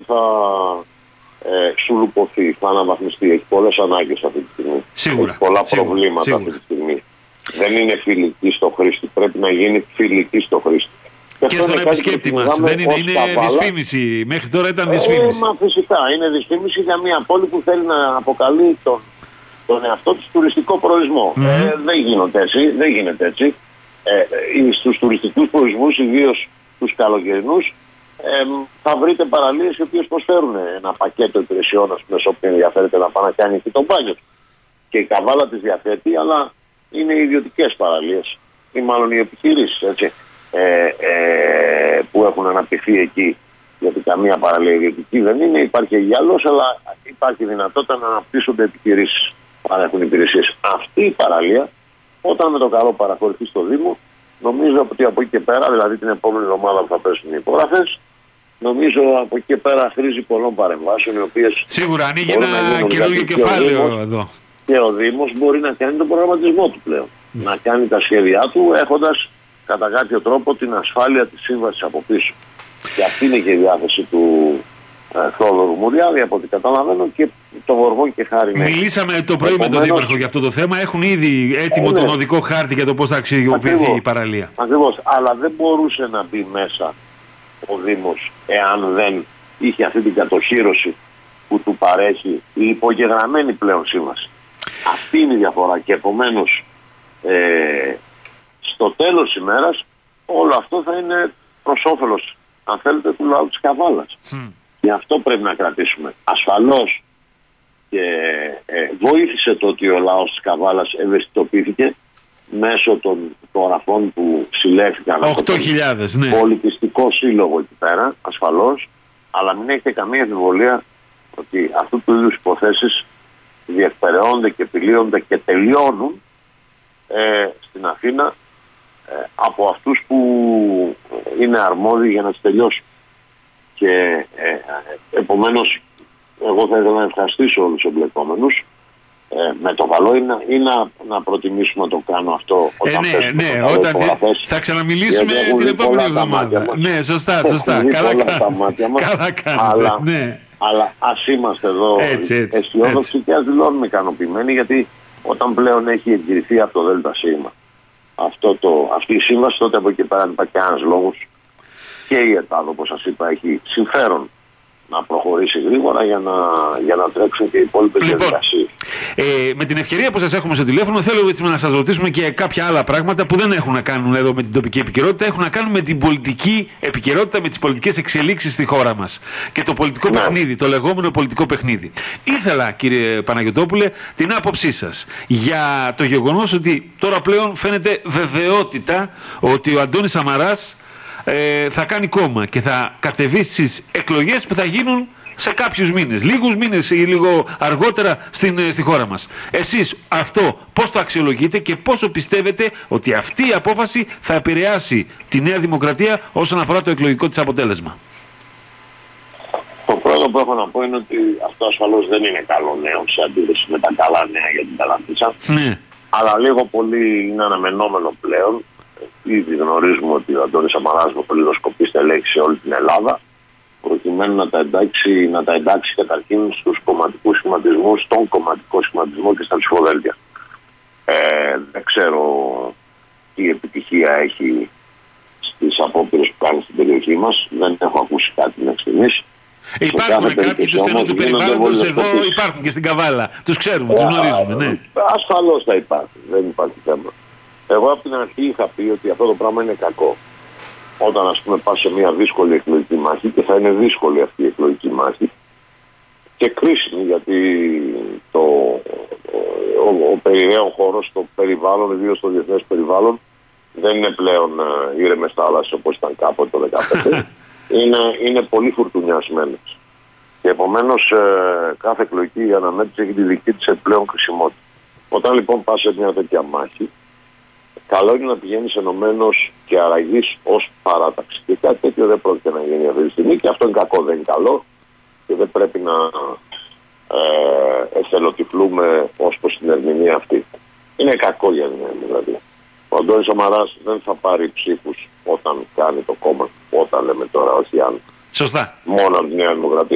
θα σουλουπωθεί, θα αναβαθμιστεί. Έχει πολλές ανάγκες αυτή τη στιγμή. Σίγουρα. Έχει πολλά προβλήματα αυτή τη στιγμή. Δεν είναι φιλική στο χρήστη. Πρέπει να γίνει φιλική στο χρήστη. Και στον επισκέπτη μας. Δεν είναι δυσφήμιση. Μέχρι τώρα ήταν δυσφήμιση. Μα φυσικά είναι δυσφήμιση για μια πόλη που θέλει να αποκαλεί τον εαυτό της τουριστικό προορισμό. Δεν γίνεται έτσι. Στους τουριστικούς προορισμούς, ιδίως τους καλοκαιρινούς, θα βρείτε παραλίες οι οποίες προσφέρουν ένα πακέτο υπηρεσιών, ας πούμε, σε όποιον ενδιαφέρεται να πάει να κάνει εκεί το μπάνιο. Και η Καβάλα τις διαθέτει, αλλά είναι ιδιωτικές παραλίες ή μάλλον οι επιχειρήσεις, έτσι, που έχουν αναπτυχθεί εκεί. Γιατί καμία παραλία ιδιωτική δεν είναι, υπάρχει αγιαλός, αλλά υπάρχει δυνατότητα να αναπτύσσονται επιχειρήσεις που παρέχουν υπηρεσίες. Αυτή η παραλία, όταν με το καλό παραχωρηθεί στο Δήμο, νομίζω ότι από εκεί και πέρα, δηλαδή την επόμενη εβδομάδα που θα πέσουν οι υπογραφές, νομίζω από εκεί και πέρα χρήζει πολλών παρεμβάσεων, οι οποίες. Σίγουρα ανοίγει ένα καινούργιο κεφάλαιο εδώ. Και ο Δήμος μπορεί να κάνει τον προγραμματισμό του πλέον. Να κάνει τα σχέδιά του έχοντας κατά κάποιο τρόπο την ασφάλεια της σύμβασης από πίσω. Και αυτή είναι και η διάθεση του Θόδωρου Μουριάδη, από ό,τι καταλαβαίνω, και το Γοργόν και Χάρη. Μιλήσαμε το πρωί με τον Δήμαρχο για αυτό το θέμα. Έχουν ήδη έτοιμο τον οδικό χάρτη για το πώς θα αξιοποιηθεί η παραλία. Ακριβώς. Αλλά δεν μπορούσε να μπει μέσα ο Δήμος εάν δεν είχε αυτή την κατοχύρωση που του παρέχει η υπογεγραμμένη πλέον σύμβαση. Αυτή είναι η διαφορά. Και επομένως στο τέλος της ημέρας όλο αυτό θα είναι προς όφελος, αν θέλετε, του λαού της Καβάλας. Γι' αυτό πρέπει να κρατήσουμε. Ασφαλώς και βοήθησε το ότι ο λαός της Καβάλας ευαισθητοποιήθηκε μέσω των υπογραφών που συλλέχθηκαν από τον πολιτιστικό σύλλογο εκεί πέρα, ασφαλώς, αλλά μην έχετε καμία αμφιβολία ότι αυτού του είδους υποθέσεις διεκπεραιώνται και επιλύονται και τελειώνουν στην Αθήνα από αυτούς που είναι αρμόδιοι για να τις τελειώσουν. Και επομένως εγώ θα ήθελα να ευχαριστήσω όλους τους εμπλεκόμενους. Με το καλό είναι να προτιμήσουμε να το κάνω αυτό όταν όταν θα ξαναμιλήσουμε την επόμενη εβδομάδα. Ναι, σωστά. Καλά κάνετε. Αλλά ας είμαστε εδώ αισιόδοξοι και ας δηλώνουμε ικανοποιημένοι, γιατί όταν πλέον έχει εγκριθεί από το ΔΣ αυτή η σύμβαση, τότε από εκεί πέρα δεν υπάρχει κανένας λόγος και η ΕΤΑΔ, όπως σας είπα, έχει συμφέρον να προχωρήσει γρήγορα για να τρέξουν και οι υπόλοιπες διαδικασίες. Με την ευκαιρία που σας έχουμε στο τηλέφωνο, θέλω να σας ρωτήσουμε και κάποια άλλα πράγματα που δεν έχουν να κάνουν εδώ με την τοπική επικαιρότητα, έχουν να κάνουν με την πολιτική επικαιρότητα, με τις πολιτικές εξελίξεις στη χώρα μας και το πολιτικό παιχνίδι, το λεγόμενο πολιτικό παιχνίδι. Ήθελα, κύριε Παναγιωτόπουλε, την άποψή σας για το γεγονός ότι τώρα πλέον φαίνεται βεβαιότητα ότι ο Αντώνης Σαμαράς θα κάνει κόμμα και θα κατεβεί στις εκλογές που θα γίνουν σε κάποιους μήνες, λίγους μήνες ή λίγο αργότερα στη χώρα μας. Εσείς αυτό πώς το αξιολογείτε και πόσο πιστεύετε ότι αυτή η απόφαση θα επηρεάσει τη Νέα Δημοκρατία όσον αφορά το εκλογικό της αποτέλεσμα? Το πρώτο που έχω να πω είναι ότι αυτό ασφαλώς δεν είναι καλό νέο σε αντίθεση με τα καλά νέα για την Καλαμίτσα. Ναι. Αλλά λίγο πολύ είναι αναμενόμενο πλέον. Ήδη γνωρίζουμε ότι ο Αντώνης Σαμαράς με πολυδοσκοπή στελέχη σε όλη την Ελλάδα, προκειμένου να τα εντάξει καταρχήν στους κομματικούς σχηματισμούς, στον κομματικό σχηματισμό και στα ψηφοδέλτια. Δεν ξέρω τι επιτυχία έχει στις απόπειρες που κάνει στην περιοχή μας. Δεν έχω ακούσει κάτι μέχρι στιγμής. Υπάρχουν κάποιοι του στενού του περιβάλλοντος εδώ, υπάρχουν και στην Καβάλα. Τους ξέρουμε, τους γνωρίζουμε. Ναι. Ασφαλώς θα υπάρχουν, δεν υπάρχει θέμα. Εγώ από την αρχή είχα πει ότι αυτό το πράγμα είναι κακό. Όταν, ας πούμε, πας σε μια δύσκολη εκλογική μάχη, και θα είναι δύσκολη αυτή η εκλογική μάχη και κρίσιμη, γιατί ο περιραίων χώρος, το περιβάλλον, ιδίως το διεθνές περιβάλλον, δεν είναι πλέον ήρεμες θάλασσες όπως ήταν κάποτε το 2015. είναι πολύ φουρτουνιασμένες. Και επομένως κάθε εκλογική αναμέτρηση έχει τη δική της επιπλέον χρησιμότητα. Όταν λοιπόν πας σε μια τέτοια μάχη, καλό είναι να πηγαίνεις ενωμένος και αραγής ως παράταξη. Και κάτι τέτοιο δεν πρόκειται να γίνει αυτή τη στιγμή, και αυτό είναι κακό, δεν είναι καλό, και δεν πρέπει να εθελοτυφλούμε ως προς την ερμηνεία αυτή. Είναι κακό για την Δημοκρατία. Ο Αντώνης Σαμαράς δεν θα πάρει ψήφους όταν κάνει το κόμμα, όταν λέμε τώρα, όχι αν. Σωστά. Μόνο από τη Νέα Δημοκρατία.